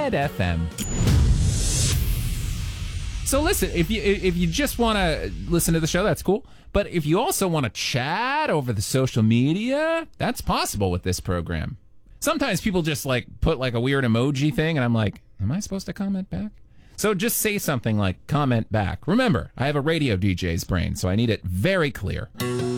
Red FM. So listen, if you just want to listen to the show, that's cool. But if you also want to chat over the social media, that's possible with this program. Sometimes people just put a weird emoji thing, and I'm like, am I supposed to comment back? So just say something like comment back. Remember, I have a radio DJ's brain, so I need it very clear.